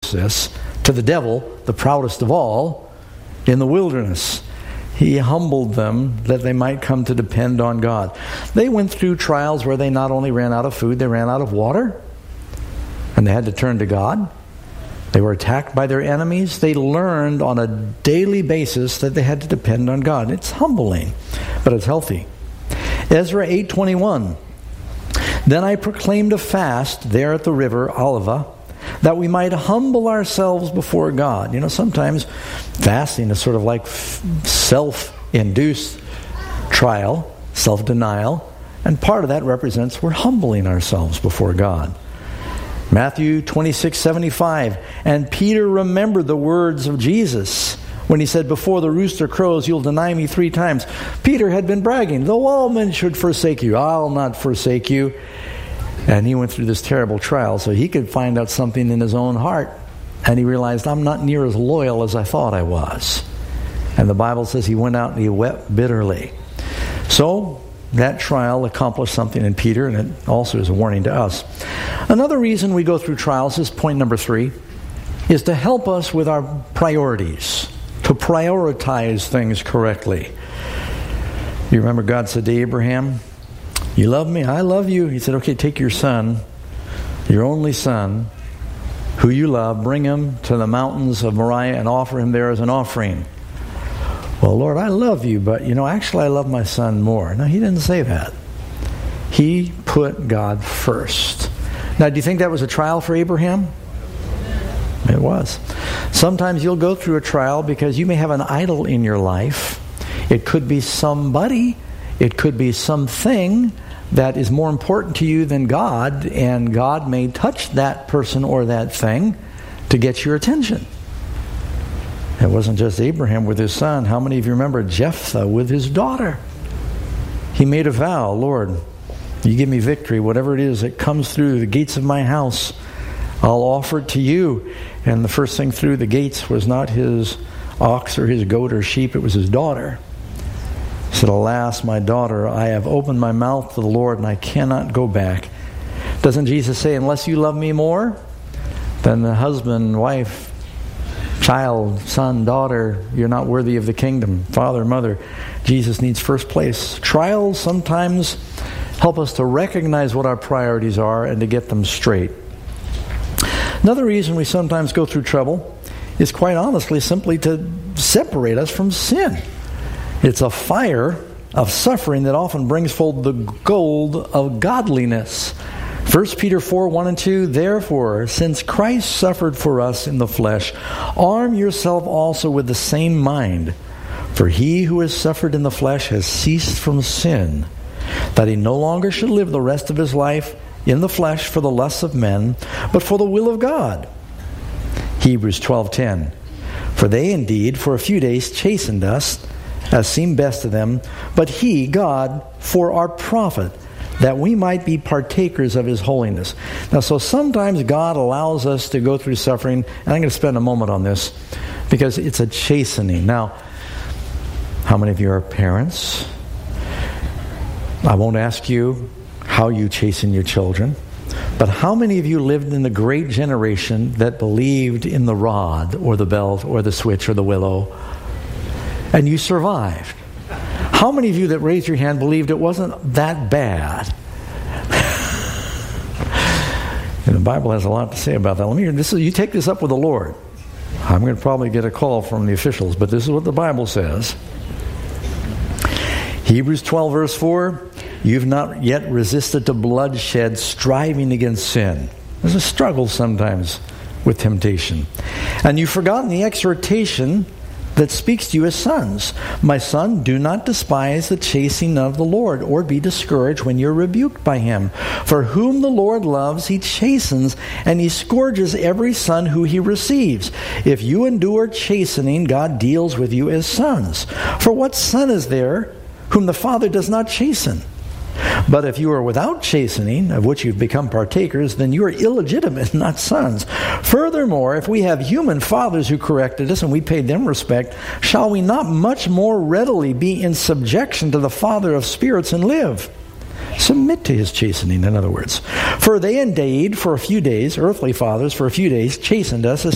this to the devil, the proudest of all, in the wilderness. He humbled them that they might come to depend on God. They went through trials where they not only ran out of food, they ran out of water, and they had to turn to God. They were attacked by their enemies. They learned on a daily basis that they had to depend on God. It's humbling, but it's healthy. Ezra 8:21. Then I proclaimed a fast there at the river Oliva, that we might humble ourselves before God. You know, sometimes fasting is sort of like self-induced trial, self-denial, and part of that represents we're humbling ourselves before God. Matthew 26:75, and Peter remembered the words of Jesus when he said, before the rooster crows, you'll deny me 3 times. Peter had been bragging, though all men should forsake you, I'll not forsake you. And he went through this terrible trial so he could find out something in his own heart. And he realized, I'm not near as loyal as I thought I was. And the Bible says he went out and he wept bitterly. So that trial accomplished something in Peter, and it also is a warning to us. Another reason we go through trials is point number 3, is to help us with our priorities, to prioritize things correctly. You remember God said to Abraham, you love me, I love you. He said, okay, take your son, your only son, who you love, bring him to the mountains of Moriah and offer him there as an offering. Well, Lord, I love you, but, actually I love my son more. No, he didn't say that. He put God first. Now, do you think that was a trial for Abraham? It was. Sometimes you'll go through a trial because you may have an idol in your life. It could be somebody. It could be something that is more important to you than God, and God may touch that person or that thing to get your attention. It wasn't just Abraham with his son. How many of you remember Jephthah with his daughter? He made a vow, Lord, you give me victory, whatever it is that comes through the gates of my house, I'll offer it to you. And the first thing through the gates was not his ox or his goat or sheep, it was his daughter. He said, alas, my daughter, I have opened my mouth to the Lord and I cannot go back. Doesn't Jesus say, unless you love me more than the husband, wife, child, son, daughter, you're not worthy of the kingdom, father, mother. Jesus needs first place. Trials sometimes help us to recognize what our priorities are and to get them straight. Another reason we sometimes go through trouble is quite honestly simply to separate us from sin. It's a fire of suffering that often brings forth the gold of godliness. 1 Peter 4:1-2, therefore, since Christ suffered for us in the flesh, arm yourself also with the same mind. For he who has suffered in the flesh has ceased from sin, that he no longer should live the rest of his life in the flesh for the lusts of men, but for the will of God. Hebrews 12:10, for they indeed for a few days chastened us, as seemed best to them, but he, God, for our profit, that we might be partakers of his holiness. Now, so sometimes God allows us to go through suffering, and I'm going to spend a moment on this, because it's a chastening. Now, how many of you are parents? I won't ask you how you chasten your children, but how many of you lived in the great generation that believed in the rod, or the belt, or the switch, or the willow, and you survived? How many of you that raised your hand believed it wasn't that bad? And the Bible has a lot to say about that. You take this up with the Lord. I'm going to probably get a call from the officials, but this is what the Bible says. Hebrews 12 verse 4, you've not yet resisted to bloodshed, striving against sin. There's a struggle sometimes with temptation. And you've forgotten the exhortation that speaks to you as sons. My son, do not despise the chastening of the Lord, or be discouraged when you're rebuked by him. For whom the Lord loves, he chastens, and he scourges every son who he receives. If you endure chastening, God deals with you as sons. For what son is there whom the Father does not chasten? But if you are without chastening, of which you've become partakers, then you are illegitimate, not sons. Furthermore, if we have human fathers who corrected us and we paid them respect, shall we not much more readily be in subjection to the Father of spirits and live? Submit to his chastening, in other words. For they indeed, for a few days, earthly fathers, for a few days, chastened us as